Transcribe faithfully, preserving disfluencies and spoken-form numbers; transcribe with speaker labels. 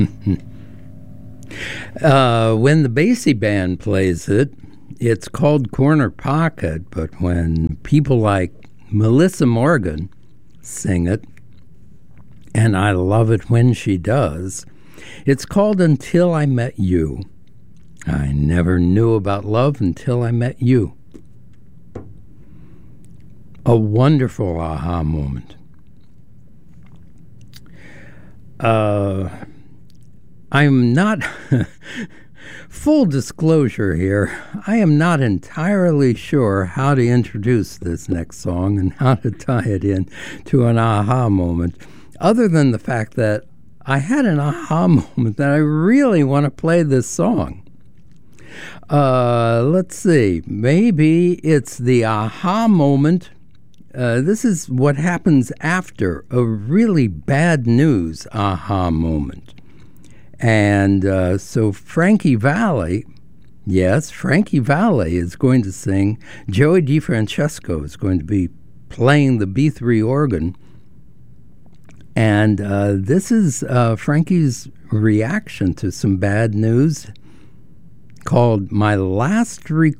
Speaker 1: uh, when the Basie Band plays it, it's called Corner Pocket, but when people like Melissa Morgan sing it, and I love it when she does, it's called Until I Met You. I never knew about love until I met you. A wonderful aha moment. Uh, I'm not, full disclosure here, I am not entirely sure how to introduce this next song and how to tie it in to an aha moment, other than the fact that I had an aha moment that I really want to play this song. Uh, let's see, maybe it's the aha moment. Uh, this is what happens after a really bad news aha moment. And uh, so Frankie Valli, yes, Frankie Valli is going to sing. Joey DeFrancesco is going to be playing the B three organ. And uh, this is uh, Frankie's reaction to some bad news, called My Last Request.